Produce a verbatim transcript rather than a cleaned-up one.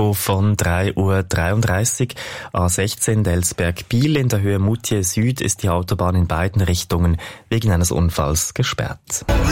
Info von drei Uhr dreiunddreißig. A sechzehn Delsberg-Biel in der Höhe Moutier Süd ist die Autobahn in beiden Richtungen wegen eines Unfalls gesperrt.